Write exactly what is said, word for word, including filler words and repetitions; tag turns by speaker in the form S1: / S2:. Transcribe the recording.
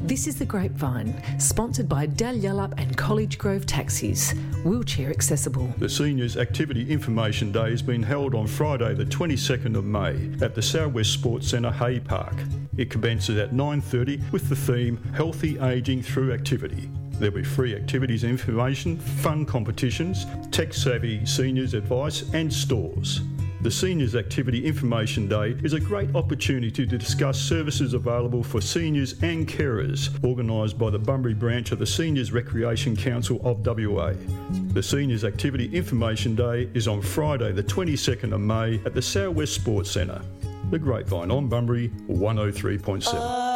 S1: This is The Grapevine, sponsored by Dalyellup and College Grove Taxis, wheelchair accessible.
S2: The Seniors Activity Information Day has been held on Friday the twenty-second of May at the South West Sports Centre Hay Park. It commences at nine thirty with the theme Healthy Ageing Through Activity. There'll be free activities information, fun competitions, tech-savvy seniors advice and stores. The Seniors Activity Information Day is a great opportunity to discuss services available for seniors and carers, organised by the Bunbury branch of the Seniors Recreation Council of W A. The Seniors Activity Information Day is on Friday the twenty-second of May at the South West Sports Centre. The Grapevine on Bunbury, one oh three point seven.